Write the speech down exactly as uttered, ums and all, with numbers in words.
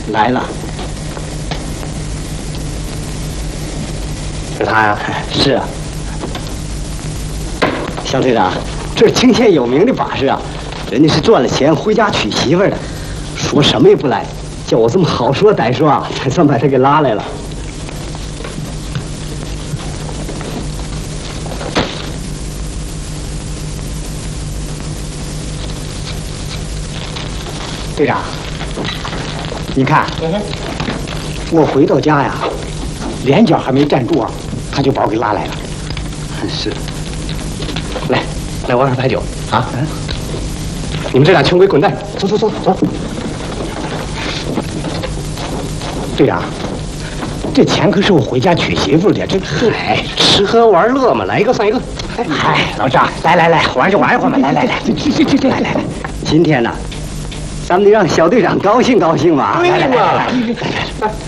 来了。 是他呀？ 是啊。肖队长，这是清县有名的把式啊，人家是赚了钱回家娶媳妇的，说什么也不来，叫我这么好说歹说啊，才算把他给拉来了。队长，你看，我回到家呀，连脚还没站住啊，他就把我给拉来了。是， 来，来玩会牌九啊！嗯，你们这俩穷鬼滚蛋！走走走走。 队长，这钱可是我回家娶媳妇的，这嗨，吃喝玩乐嘛，来一个算一个。 嗨，老张，来来来，玩就玩一会儿嘛，来来来，这这这这，来来来，今天呢，咱们得让小队长高兴高兴嘛。 对嘛，来来来来，